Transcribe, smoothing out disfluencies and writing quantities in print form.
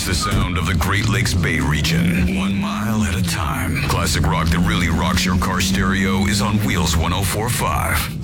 It's the sound of the Great Lakes Bay region, 1 mile at a time. Classic rock that really rocks your car stereo is on Wheels 104.5.